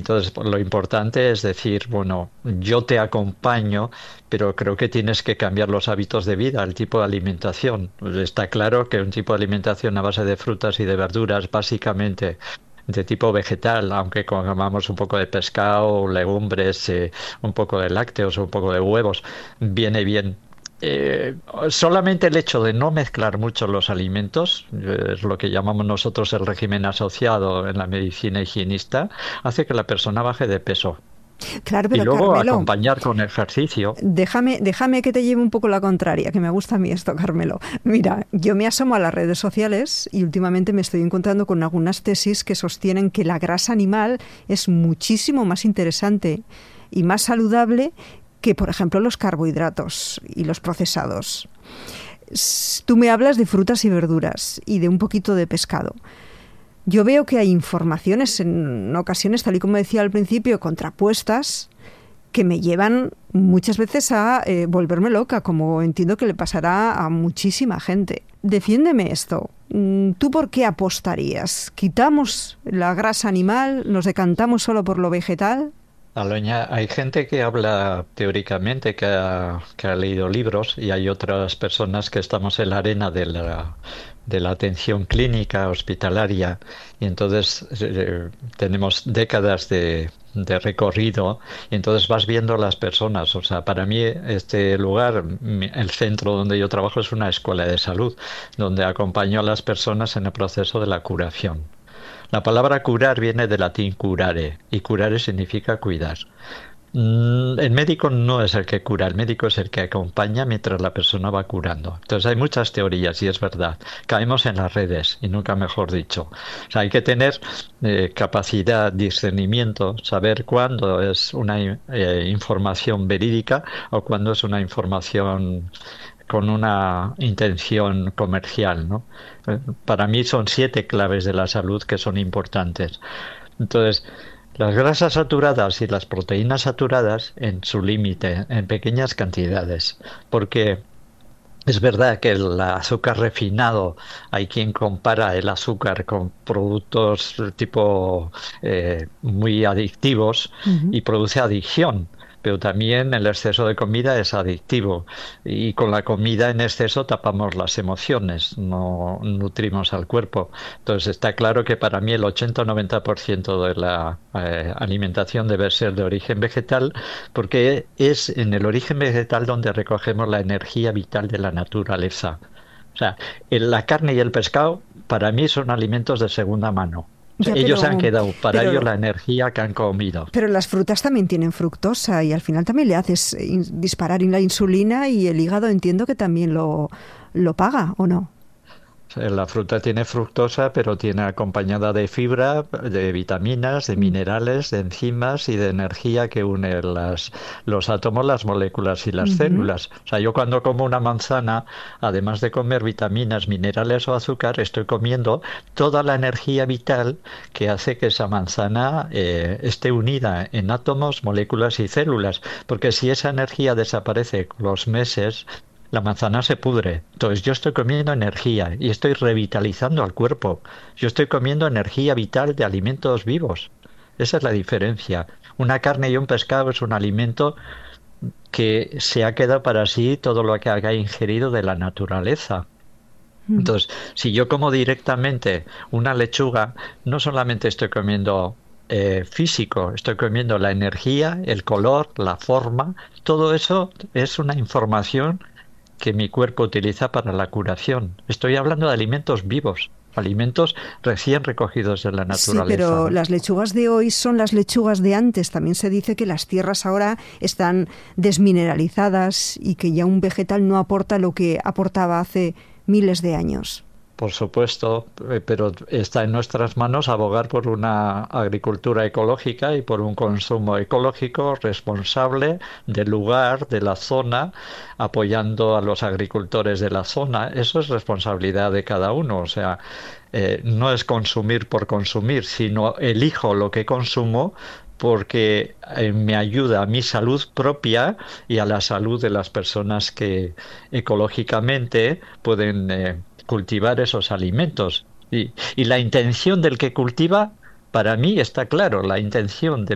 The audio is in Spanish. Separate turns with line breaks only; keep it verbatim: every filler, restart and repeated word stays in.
entonces pues, lo importante es decir, bueno, yo te acompaño, pero creo que tienes que cambiar los hábitos de vida, el tipo de alimentación. Pues está claro que un tipo de alimentación a base de frutas y de verduras, básicamente de tipo vegetal, aunque comamos un poco de pescado, legumbres, eh, un poco de lácteos, un poco de huevos, viene bien. Eh, solamente el hecho de no mezclar mucho los alimentos, eh, es lo que llamamos nosotros el régimen asociado en la medicina higienista, hace que la persona baje de peso.
Claro,
Y
pero
luego
Carmelo,
acompañar con ejercicio.
déjame, déjame que te lleve un poco la contraria, que me gusta a mí esto, Carmelo. Mira, yo me asomo a las redes sociales y últimamente me estoy encontrando con algunas tesis que sostienen que la grasa animal es muchísimo más interesante y más saludable que, por ejemplo, los carbohidratos y los procesados. S- Tú me hablas de frutas y verduras y de un poquito de pescado. Yo veo que hay informaciones en ocasiones, tal y como decía al principio, contrapuestas, que me llevan muchas veces a eh, volverme loca, como entiendo que le pasará a muchísima gente. Defiéndeme esto. Mm, ¿Tú por qué apostarías? ¿Quitamos la grasa animal? ¿Nos decantamos solo por lo vegetal?
Aloña, hay gente que habla teóricamente, que ha, que ha leído libros, y hay otras personas que estamos en la arena de la, de la atención clínica hospitalaria, y entonces eh, tenemos décadas de, de recorrido, y entonces vas viendo a las personas. O sea, para mí este lugar, mi- el centro donde yo trabajo, es una escuela de salud, donde acompaño a las personas en el proceso de la curación. La palabra curar viene del latín curare, y curare significa cuidar. Mm, El médico no es el que cura, el médico es el que acompaña mientras la persona va curando. Entonces hay muchas teorías y es verdad. Caemos en las redes y nunca mejor dicho. O sea, hay que tener eh, capacidad, discernimiento, saber cuándo es una in- eh, información verídica o cuándo es una información con una intención comercial, ¿no? Eh, Para mí son siete claves de la salud que son importantes. Entonces, las grasas saturadas y las proteínas saturadas en su límite, en pequeñas cantidades, porque es verdad que el azúcar refinado, hay quien compara el azúcar con productos tipo eh, muy adictivos
Ujú.
y produce adicción. Pero también el exceso de comida es adictivo y con la comida en exceso tapamos las emociones, no nutrimos al cuerpo. Entonces está claro que para mí el ochenta o noventa por ciento de la eh, alimentación debe ser de origen vegetal, porque es en el origen vegetal donde recogemos la energía vital de la naturaleza. O sea, el- la carne y el pescado para mí son alimentos de segunda mano. O sea,
Ya,
ellos han
pero,
quedado para ellos
pero
la energía que han comido.
Pero las frutas también tienen fructosa y al final también le haces in- disparar la insulina y el hígado entiendo que también lo, lo paga, ¿o no?
Eh, La fruta tiene fructosa, pero tiene acompañada de fibra, de vitaminas, de
Mm,
minerales, de enzimas y de energía que une las, los átomos, las moléculas y las
ujú.
células. O sea, yo cuando como una manzana, además de comer vitaminas, minerales o azúcar, estoy comiendo toda la energía vital que hace que esa manzana eh, esté unida en átomos, moléculas y células. Porque si esa energía desaparece con los meses, la manzana se pudre. Entonces yo estoy comiendo energía y estoy revitalizando al cuerpo. Yo estoy comiendo energía vital de alimentos vivos. Esa es la diferencia. Una carne y un pescado es un alimento que se ha quedado para sí todo lo que haya ingerido de la naturaleza.
Mm.
Entonces, si yo como directamente una lechuga, no solamente estoy comiendo eh, físico, estoy comiendo la energía, el color, la forma, todo eso es una información que mi cuerpo utiliza para la curación. Estoy hablando de alimentos vivos, alimentos recién recogidos de la
Sí,
naturaleza,
pero
¿no?
las lechugas de hoy son las lechugas de antes. También se dice que las tierras ahora están desmineralizadas y que ya un vegetal no aporta lo que aportaba hace miles de años.
Por supuesto, eh, pero está en nuestras manos abogar por una agricultura ecológica y por un consumo ecológico responsable del lugar, de la zona, apoyando a los agricultores de la zona. Eso es responsabilidad de cada uno. O sea, eh, no es consumir por consumir, sino elijo lo que consumo porque eh, me ayuda a mi salud propia y a la salud de las personas que ecológicamente pueden eh, cultivar esos alimentos. Y, y la intención del que cultiva, para mí está claro, la intención de